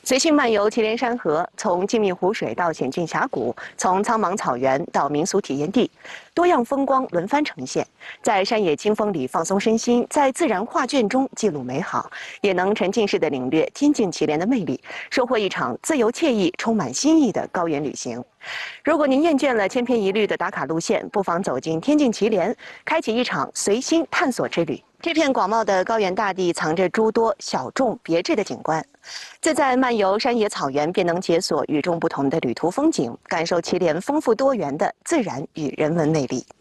随性漫游祁连山河，从静谧湖水到险峻峡谷，从苍茫草原到民俗体验地，多样风光轮番呈现。在山野清风里放松身心，在自然画卷中记录美好，也能沉浸式的领略天境祁连的魅力，收获一场自由惬意、充满新意的高原旅行。如果您厌倦了千篇一律的打卡路线，不妨走进天境祁连，开启一场随心探索之旅。这片广袤的高原大地藏着诸多小众别致的景观，自在漫游山野草原，便能解锁与众不同的旅途风景，感受祁连丰富多元的自然与人文魅力。